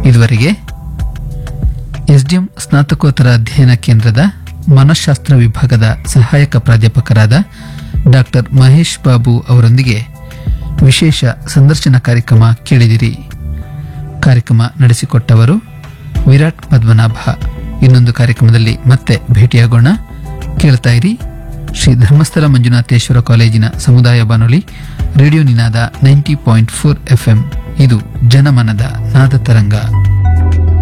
ಇದುವರೆಗೆ ಎಸ್ಡಿಎಂ ಸ್ನಾತಕೋತ್ತರ ಅಧ್ಯಯನ ಕೇಂದ್ರದ ಮನಃಶಾಸ್ತ್ರ ವಿಭಾಗದ ಸಹಾಯಕ ಪ್ರಾಧ್ಯಾಪಕರಾದ ಡಾಕ್ಟರ್ ಮಹೇಶ್ ಬಾಬು ಅವರೊಂದಿಗೆ ವಿಶೇಷ ಸಂದರ್ಶನ ಕಾರ್ಯಕ್ರಮ ಕೇಳಿದಿರಿ. ಕಾರ್ಯಕ್ರಮ ನಡೆಸಿಕೊಟ್ಟವರು ವಿರಾಟ್ ಪದ್ಮನಾಭ. ಇನ್ನೊಂದು ಕಾರ್ಯಕ್ರಮದಲ್ಲಿ ಮತ್ತೆ ಭೇಟಿಯಾಗೋಣ. ಕೇಳ್ತಾ ಇರಿ ಶ್ರೀ ಧರ್ಮಸ್ಥಳ ಮಂಜುನಾಥೇಶ್ವರ ಕಾಲೇಜಿನ ಸಮುದಾಯ ಬಾನುಲಿ ರೇಡಿಯೋ ನಿನಾದ 90.4 FM. ಇದು ಜನಮನದ ನಾದ ತರಂಗ.